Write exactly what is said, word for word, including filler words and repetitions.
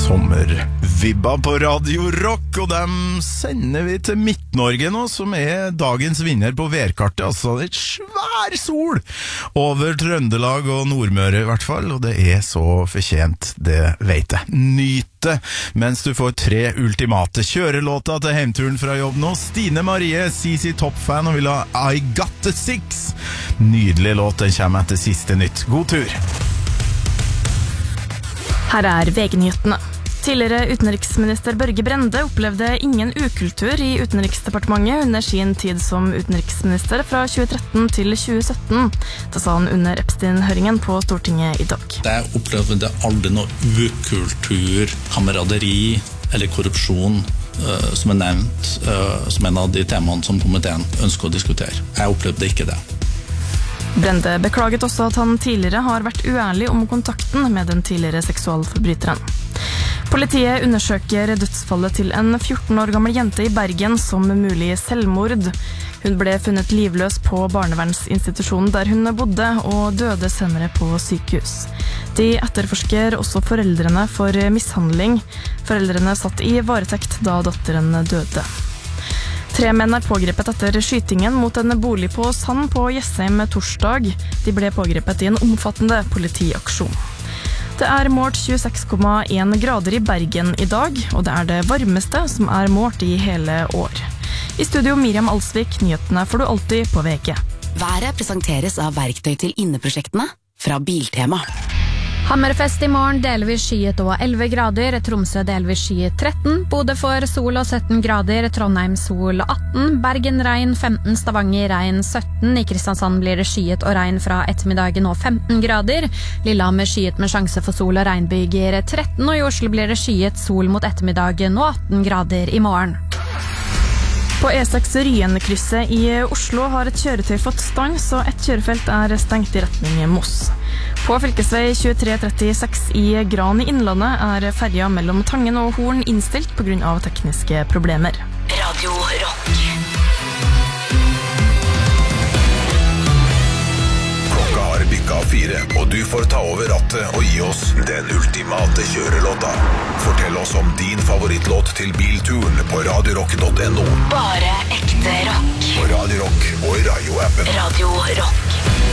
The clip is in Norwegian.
Sommervibba på Radio Rock, og dem sender vi til Midt-Norge nå, som er dagens vinner på værkartet. Altså, det er et svær sol over Trøndelag og Nordmøre i hvert fall, og det er så fortjent, det vet jeg. Nyt det, mens du får tre ultimate kjørelåter til heimturen fra jobb nå. Stine Marie, C C Top-fan, og vil ha I Got The Six. Nydelig låt, den kommer etter siste nytt. God tur! Her er V G-nyhetene. Tidligere utenriksminister Børge Brende opplevde ingen ukultur i Utenriksdepartementet under sin tid som utenriksminister fra tjue tretten til tjue sytten. Det sa han under Epstein-høringen på Stortinget i dag. Jeg opplevde aldri noe ukultur, kameraderi eller korrupsjon uh, som er nevnt uh, som en av de temaene som komiteen ønsker å diskutere. Jeg opplevde ikke det. Brende beklaget også at han tidligere har vært uærlig om kontakten med den tidligere seksualforbryteren. Politiet undersøker dødsfallet til en fjorten år gammel jente i Bergen som mulig selvmord. Hun ble funnet livløs på barnevernsinstitusjonen der hun bodde, og døde senere på sykehus. De etterforsker også foreldrene for mishandling. Foreldrene satt i varetekt da datteren døde. Tre menn er pågrepet etter skytingen mot en bolig på Sand på Jessheim torsdag. De ble pågrepet i en omfattende politiaksjon. Det er målt tjueseks komma en grader i Bergen i dag, og det er det varmeste som er målt i hele år. I studio Miriam Alsvik, nyhetene får du alltid på V G. Været presenteres av verktøy til inneprosjektene fra Biltema. Hammerfest i morgen, delvis skyet og elleve grader, Tromsø delvis skyet tretten, Bodø for sol og sytten grader, Trondheim sol atten, Bergen regn femten, Stavanger regn sytten, i Kristiansand blir det skyet og regn fra ettermiddagen og femten grader, Lillehammer skyet med sjanse for sol og regnbyger tretten, og i Oslo blir det skyet sol mot ettermiddagen og atten grader i morgen. På E seks Ryen-krysset i Oslo har et kjøretøy fått stans, og et kjørefelt er stengt i retning Moss. På fylkesvei tjuetre trettiseks i Gran i Innlandet er ferja mellom Tangen og Horn innstilt på grunn av tekniske problemer. Radio Rock. Klokka har bikka fire, og du får ta over rattet og gi oss den ultimate kjørelåta. Fortell oss om din favorittlåt til bilturen på radiorock punktum no. Bare ekte rock. På Radio Rock og i radio-appen. Radio Rock.